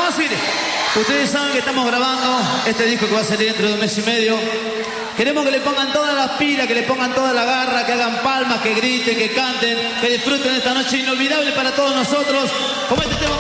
fácil. Ustedes saben que estamos grabando este disco que va a salir dentro de un mes y medio. Queremos que le pongan todas las pilas, que le pongan toda la garra, que hagan palmas, que griten, que canten, que disfruten esta noche inolvidable para todos nosotros. Como este tema